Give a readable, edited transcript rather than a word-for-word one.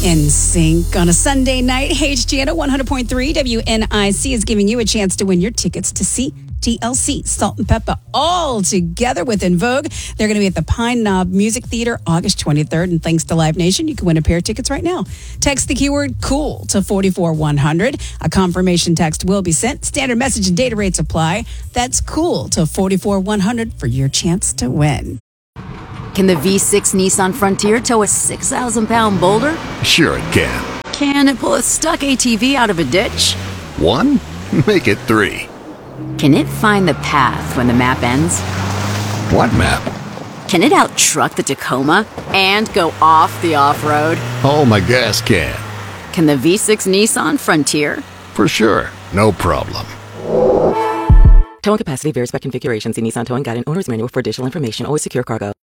In Sync on a Sunday night. HGN 100.3 WNIC is giving you a chance to win your tickets to see TLC, Salt and Pepper, all together with En Vogue. They're going to be at the Pine Knob Music Theater August 23rd. And thanks to Live Nation, you can win a pair of tickets right now. Text the keyword COOL to 44100. A confirmation text will be sent. Standard message and data rates apply. That's COOL to 44100 for your chance to win. Can the V6 Nissan Frontier tow a 6,000-pound boulder? Sure it can. Can it pull a stuck ATV out of a ditch? 1? Make it 3. Can it find the path when the map ends? What map? Can it out-truck the Tacoma and go off the off-road? Oh, my gas can. Can the V6 Nissan Frontier? For sure. No problem. Towing capacity varies by configuration. See Nissan Towing Guide and Owner's Manual for additional information. Always secure cargo.